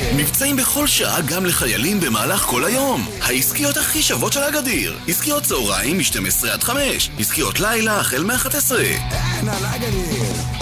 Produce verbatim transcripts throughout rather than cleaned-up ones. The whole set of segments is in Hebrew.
מבצעים בכל שעה גם לחיילים במהלך כל היום. העסקיות הכי שוות של אגדיר. עסקיות צהריים מ-שתים עשרה עד חמש. עסקיות לילה החל מ-אחת עשרה. אין על אגדיר.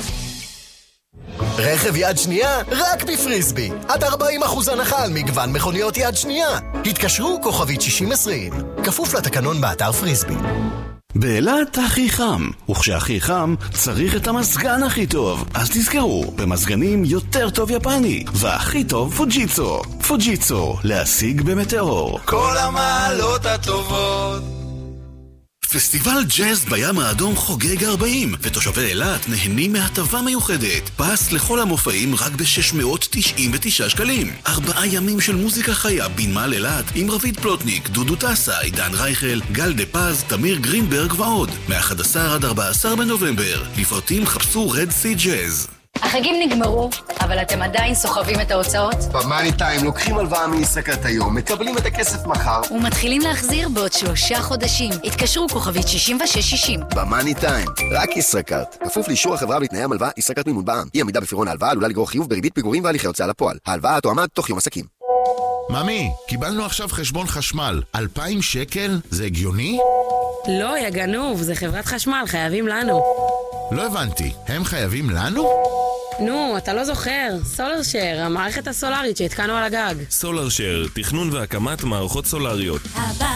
רכב יד שנייה רק בפריסבי. עד ארבעים אחוז הנחה על מגוון מכוניות יד שנייה. התקשרו כוכבית שישים עשרים. כפוף לתקנון באתר פריסבי. באילת הכי חם, וכשהכי חם צריך את המזגן הכי טוב. אז תזכרו, במזגנים יותר טוב יפני, והכי טוב פוג'יצו. פוג'יצו, להשיג במטאור. כל המעלות הטובות. פסטיבל ג'אז בים האדום חוגג ארבעים, ותושבי אילת נהנים מהטבה מיוחדת. פס לכל המופעים רק ב-שש מאות תשעים ותשעה שקלים. ארבעה ימים של מוזיקה חיה בנמל אילת עם רביד פלוטניק, דודו טסה, עידן רייכל, גל דה פז, תמיר גרינברג ועוד. מ-אחד עשר עד ארבעה עשר בנובמבר. לפרטים חפשו רד סי ג'אז. החגים נגמרו, אבל אתם עדיין סוחבים את ההוצאות? במאני טיים לוקחים הלוואה מישראכרט היום, מקבלים את הכסף מחר ומתחילים להחזיר בעוד שלושה חודשים. התקשרו כוכבית שישים ושש שישים. במאני טיים, רק ישראכרט. כפוף לאישור החברה ולתנאי המלווה, ישראכרט מימון בע"מ. אי עמידה בפירעון ההלוואה עלולה לגרור חיוב בריבית פיגורים והליכי הוצאה לפועל. ההלוואה תועמד תוך יום עסקים. ממי, קיבלנו עכשיו חשבון חשמל. אלפיים שקל? זה הגיוני? לא, יא גנוב, זה חברת חשמל, חייבים לנו. לא הבנתי, הם חייבים לנו? נו, אתה לא זוכר, סולר שייר, המערכת הסולרית שהתקנו על הגג. סולר שייר, תכנון והקמת מערכות סולריות.